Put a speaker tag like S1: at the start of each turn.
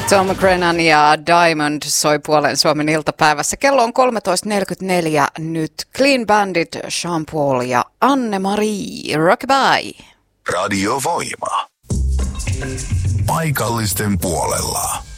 S1: Tom Grennan ja Diamond soi puolen Suomen iltapäivässä. Kello on 13.44 nyt. Clean Bandit, Sean Paul ja Anne-Marie. Rockabye.
S2: Radio Voima. Paikallisten puolella.